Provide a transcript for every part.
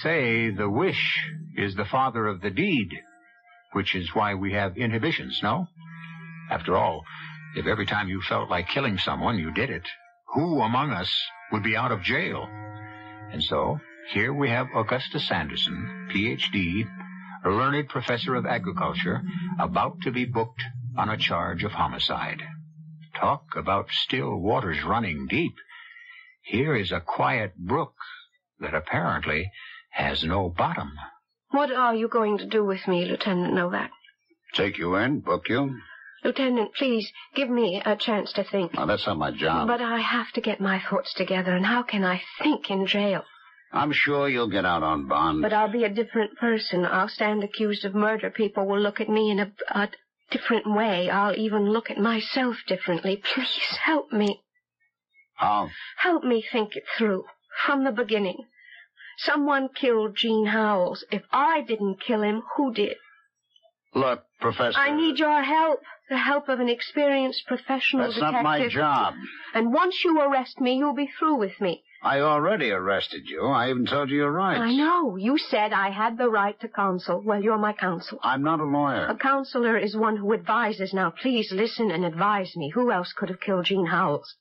Say the wish is the father of the deed, which is why we have inhibitions, no? After all, if every time you felt like killing someone, you did it, who among us would be out of jail? And so, here we have Augustus Sanderson, Ph.D., a learned professor of agriculture, about to be booked on a charge of homicide. Talk about still waters running deep. Here is a quiet brook that apparently has no bottom. What are you going to do with me, Lieutenant Novak? Take you in, book you. Lieutenant, please, give me a chance to think. Now, that's not my job. But I have to get my thoughts together, and how can I think in jail? I'm sure you'll get out on bond. But I'll be a different person. I'll stand accused of murder. People will look at me in a different way. I'll even look at myself differently. Please, help me. How? Help me think it through, from the beginning. Someone killed Gene Howells. If I didn't kill him, who did? Look, Professor... I need your help. The help of an experienced professional detective. That's not my job. And once you arrest me, you'll be through with me. I already arrested you. I even told you your rights. I know. You said I had the right to counsel. Well, you're my counsel. I'm not a lawyer. A counselor is one who advises. Now, please listen and advise me. Who else could have killed Gene Howells?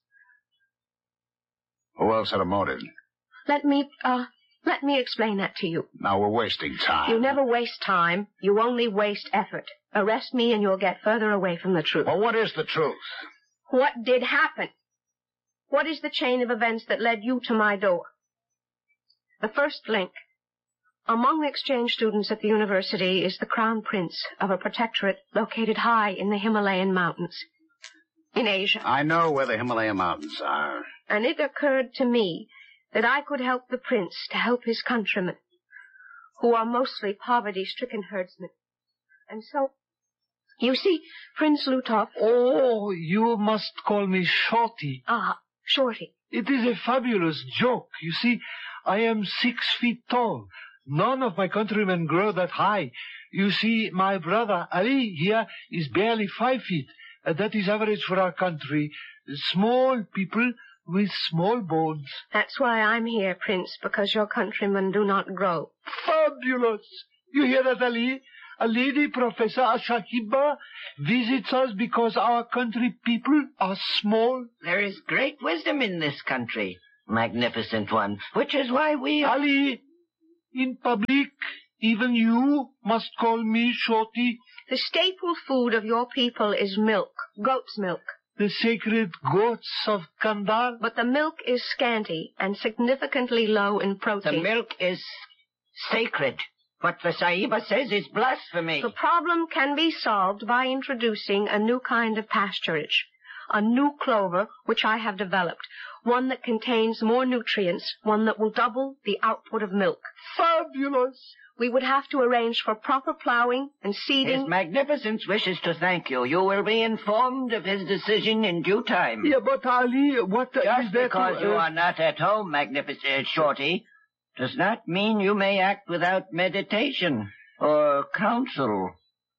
Who else had a motive? Let me explain that to you. Now, we're wasting time. You never waste time. You only waste effort. Arrest me and you'll get further away from the truth. Well, what is the truth? What did happen? What is the chain of events that led you to my door? The first link. Among the exchange students at the university is the crown prince of a protectorate located high in the Himalayan mountains. In Asia. I know where the Himalayan mountains are. And it occurred to me that I could help the prince to help his countrymen, who are mostly poverty-stricken herdsmen. And so, you see, Prince Lutov... Oh, you must call me Shorty. Ah, Shorty. It is a fabulous joke. You see, I am 6 feet tall. None of my countrymen grow that high. You see, my brother Ali here is barely 5 feet. That is average for our country. Small people with small bones. That's why I'm here, Prince, because your countrymen do not grow. Fabulous! You hear that, Ali? A lady, Professor Ashahiba, visits us because our country people are small. There is great wisdom in this country, magnificent one, which is why we... Ali, in public, even you must call me Shorty. The staple food of your people is milk, goat's milk. The sacred goats of Kandar. But the milk is scanty and significantly low in protein. The milk is sacred. What the Sahiba says is blasphemy. The problem can be solved by introducing a new kind of pasturage, a new clover which I have developed, one that contains more nutrients, one that will double the output of milk. Fabulous! We would have to arrange for proper plowing and seeding. His Magnificence wishes to thank you. You will be informed of his decision in due time. Yeah, but Ali, what Just is that? because you are not at home, Magnificent Shorty, does not mean you may act without meditation or counsel.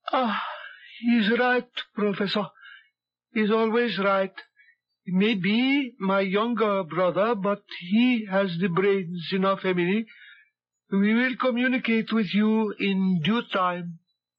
He's right, Professor. He's always right. He may be my younger brother, but he has the brains in our family. We will communicate with you in due time.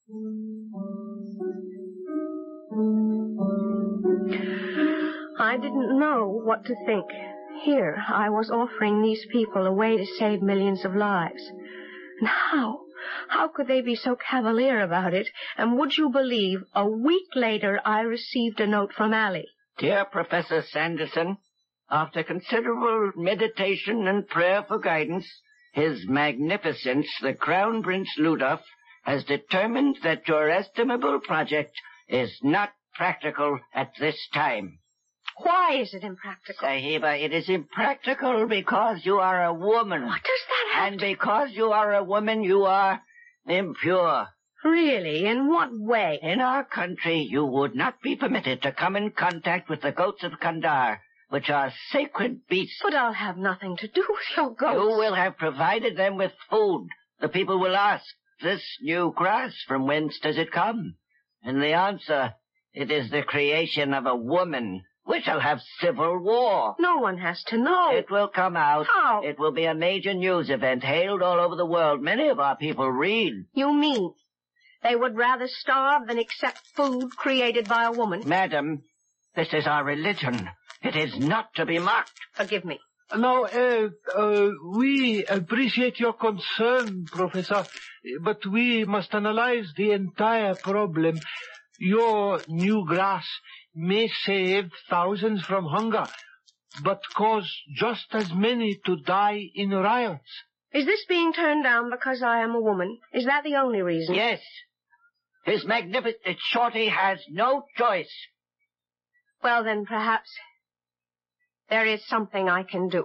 I didn't know what to think. Here, I was offering these people a way to save millions of lives. And how could they be so cavalier about it? And would you believe, a week later I received a note from Ali. Dear Professor Sanderson, after considerable meditation and prayer for guidance, His Magnificence, the Crown Prince Ludov, has determined that your estimable project is not practical at this time. Why is it impractical? Sahiba, it is impractical because you are a woman. What does that have And because you are a woman, you are impure. Really? In what way? In our country, you would not be permitted to come in contact with the goats of Kandar, which are sacred beasts. But I'll have nothing to do with your goats. You will have provided them with food. The people will ask, this new grass, from whence does it come? And the answer, it is the creation of a woman. We shall have civil war. No one has to know. It will come out. How? It will be a major news event hailed all over the world. Many of our people read. You mean they would rather starve than accept food created by a woman? Madam, this is our religion. It is not to be mocked. Forgive me. Now, we appreciate your concern, Professor, but we must analyze the entire problem. Your new grass may save thousands from hunger, but cause just as many to die in riots. Is this being turned down because I am a woman? Is that the only reason? Yes. His Magnificent Shorty has no choice. Well, then, perhaps there is something I can do.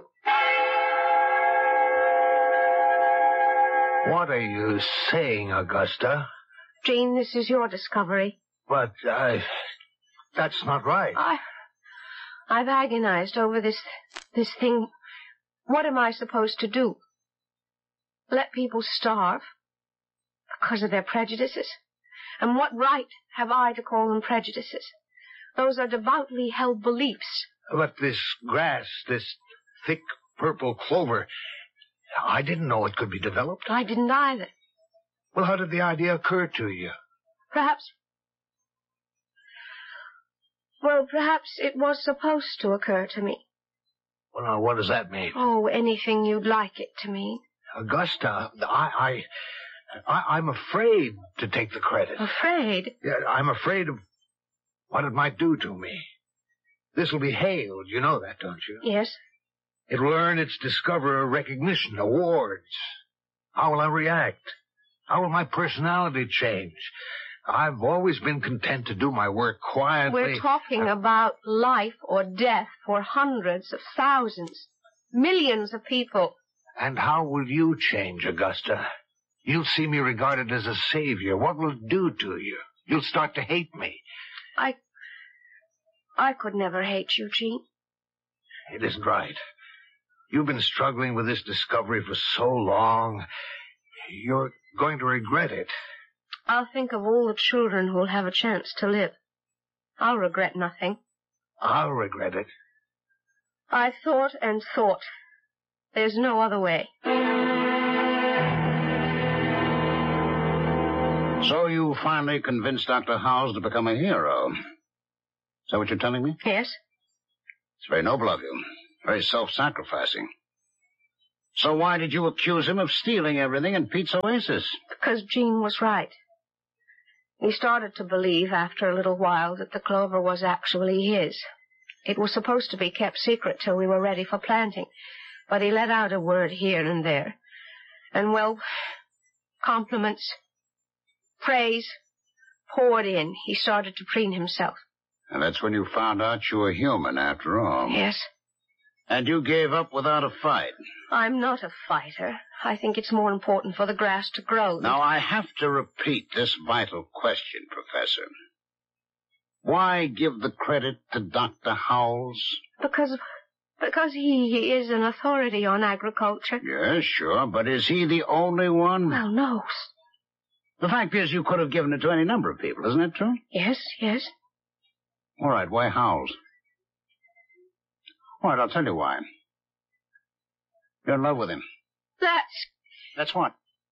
What are you saying, Augusta? Jean, this is your discovery. But, that's not right. I've agonized over this thing. What am I supposed to do? Let people starve because of their prejudices? And what right have I to call them prejudices? Those are devoutly held beliefs. But this grass, this thick purple clover, I didn't know it could be developed. I didn't either. Well, how did the idea occur to you? Perhaps it was supposed to occur to me. Well, now, what does that mean? Oh, anything you'd like it to mean. Augusta, I'm afraid to take the credit. Afraid? Yeah, I'm afraid of what it might do to me. This will be hailed, you know that, don't you? Yes. It will earn its discoverer recognition, awards. How will I react? How will my personality change? I've always been content to do my work quietly. We're talking about life or death for hundreds of thousands, millions of people. And how will you change, Augusta? You'll see me regarded as a savior. What will it do to you? You'll start to hate me. I could never hate you, Jean. It isn't right. You've been struggling with this discovery for so long. You're going to regret it. I'll think of all the children who'll have a chance to live. I'll regret nothing. I'll regret it. I thought and thought. There's no other way. So you finally convinced Dr. Howells to become a hero. Is that what you're telling me? Yes. It's very noble of you. Very self-sacrificing. So why did you accuse him of stealing everything in Pete's Oasis? Because Jean was right. He started to believe after a little while that the clover was actually his. It was supposed to be kept secret till we were ready for planting, but he let out a word here and there. And, well, compliments, praise poured in. He started to preen himself. And that's when you found out you were human, after all. Yes. And you gave up without a fight. I'm not a fighter. I think it's more important for the grass to grow. Now, I have to repeat this vital question, Professor. Why give the credit to Dr. Howells? Because he is an authority on agriculture. Yes, sure, but is he the only one? Well, no. The fact is, you could have given it to any number of people, isn't it true? Yes. All right, why Howells? All right, I'll tell you why. You're in love with him. That's what?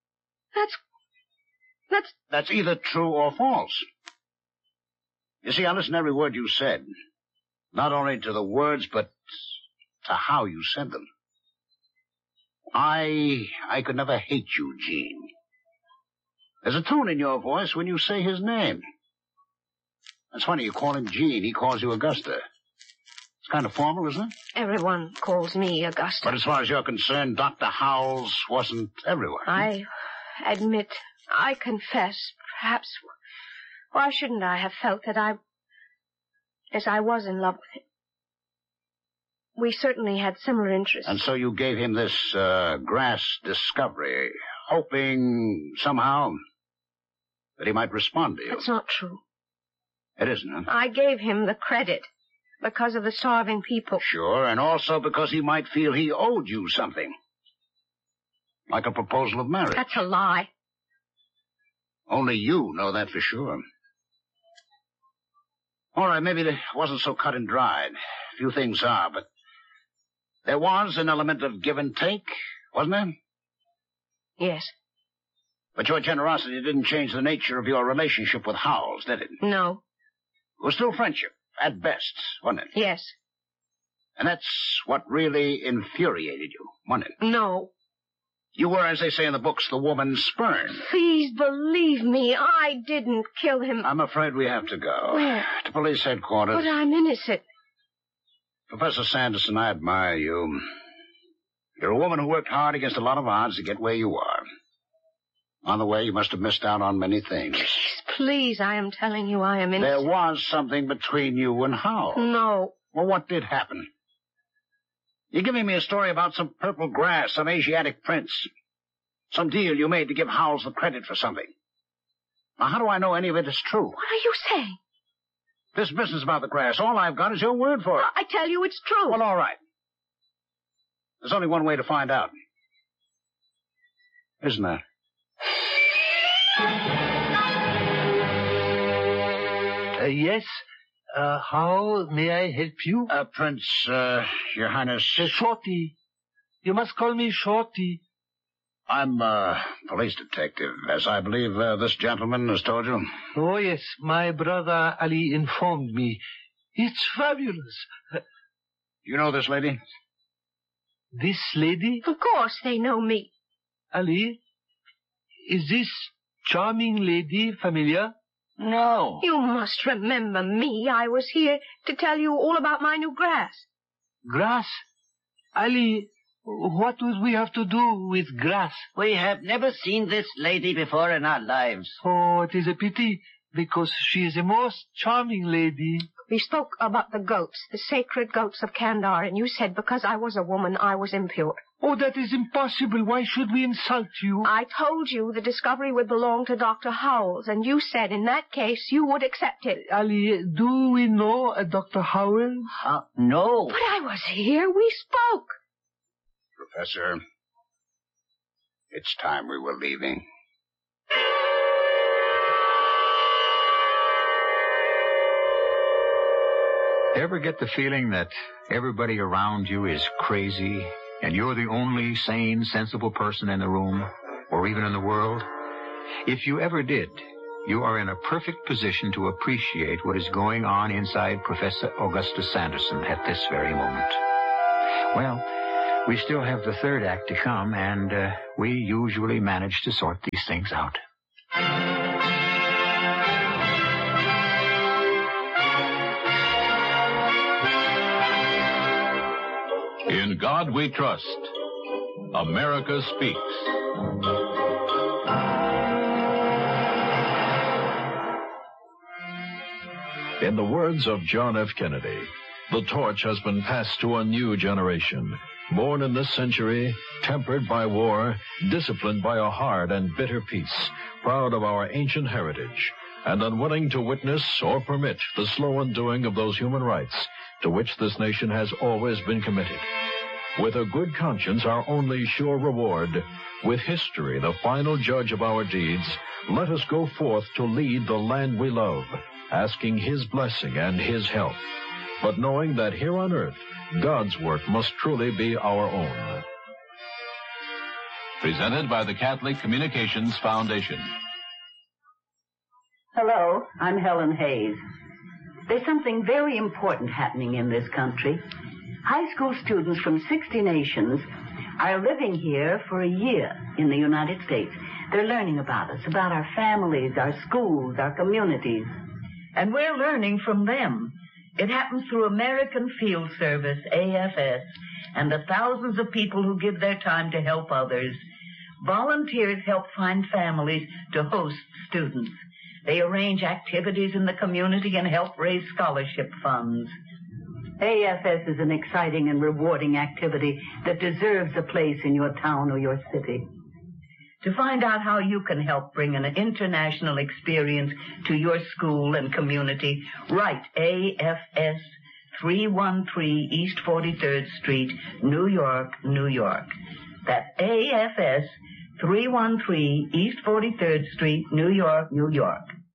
That's either true or false. You see, I listened to every word you said. Not only to the words, but to how you said them. I could never hate you, Jean. There's a tone in your voice when you say his name. That's funny, you call him Jean, he calls you Augusta. It's kind of formal, isn't it? Everyone calls me Augusta. But as far as you're concerned, Dr. Howells wasn't everyone. I admit, I confess, perhaps, why shouldn't I have felt that I was in love with him? We certainly had similar interests. And so you gave him this grass discovery, hoping somehow that he might respond to you. That's not true. It isn't, huh? I gave him the credit because of the starving people. Sure, and also because he might feel he owed you something. Like a proposal of marriage. That's a lie. Only you know that for sure. All right, maybe it wasn't so cut and dried. Few things are, but there was an element of give and take, wasn't there? Yes. But your generosity didn't change the nature of your relationship with Howells, did it? No. It was still friendship, at best, wasn't it? Yes. And that's what really infuriated you, wasn't it? No. You were, as they say in the books, the woman spurned. Please believe me, I didn't kill him. I'm afraid we have to go. Where? To police headquarters. But I'm innocent. Professor Sanderson, I admire you. You're a woman who worked hard against a lot of odds to get where you are. On the way, you must have missed out on many things. Please, I am telling you I am innocent. There was something between you and Howells. No. Well, what did happen? You're giving me a story about some purple grass, some Asiatic prince. Some deal you made to give Howells the credit for something. Now, how do I know any of it is true? What are you saying? This business about the grass, all I've got is your word for it. I tell you it's true. Well, all right. There's only one way to find out. Isn't there? Yes. How may I help you? Prince, Your Highness. Shorty. You must call me Shorty. I'm a police detective, as I believe this gentleman has told you. Oh, yes. My brother Ali informed me. It's fabulous. You know this lady? This lady? Of course they know me. Ali, is this charming lady familiar? No. You must remember me. I was here to tell you all about my new grass. Grass? Ali, what would we have to do with grass? We have never seen this lady before in our lives. Oh, it is a pity, because she is a most charming lady. We spoke about the goats, the sacred goats of Kandar, and you said because I was a woman, I was impure. Oh, that is impossible. Why should we insult you? I told you the discovery would belong to Dr. Howells, and you said in that case you would accept it. Ali, do we know Dr. Howells? No. But I was here. We spoke. Professor, it's time we were leaving. Ever get the feeling that everybody around you is crazy and you're the only sane, sensible person in the room or even in the world? If you ever did, you are in a perfect position to appreciate what is going on inside Professor Augustus Sanderson at this very moment. Well, we still have the third act to come, and we usually manage to sort these things out. In God We Trust, America Speaks. In the words of John F. Kennedy, the torch has been passed to a new generation, born in this century, tempered by war, disciplined by a hard and bitter peace, proud of our ancient heritage, and unwilling to witness or permit the slow undoing of those human rights to which this nation has always been committed. With a good conscience, our only sure reward, with history the final judge of our deeds, let us go forth to lead the land we love, asking His blessing and His help, but knowing that here on earth, God's work must truly be our own. Presented by the Catholic Communications Foundation. Hello, I'm Helen Hayes. There's something very important happening in this country. High school students from 60 nations are living here for a year in the United States. They're learning about us, about our families, our schools, our communities. And we're learning from them. It happens through American Field Service, AFS, and the thousands of people who give their time to help others. Volunteers help find families to host students. They arrange activities in the community and help raise scholarship funds. AFS is an exciting and rewarding activity that deserves a place in your town or your city. To find out how you can help bring an international experience to your school and community, write AFS 313 East 43rd Street, New York, New York. That's AFS 313 East 43rd Street, New York, New York.